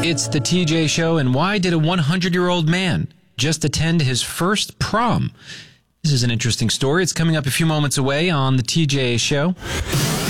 It's the TJ Show, and why did a 100-year-old man just attend his first prom? This is an interesting story. It's coming up a few moments away on the TJ Show.